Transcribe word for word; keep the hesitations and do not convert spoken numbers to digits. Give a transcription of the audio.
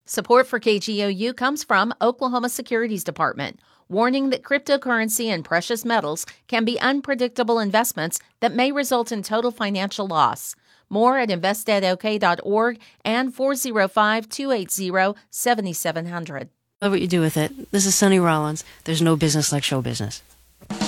Support for K G O U comes from Oklahoma Securities Department, warning that cryptocurrency and precious metals can be unpredictable investments that may result in total financial loss. More at invest ed o k dot org and four oh five, two eight zero, seven seven zero zero. Love what you do with it. This is Sonny Rollins. There's no business like show business.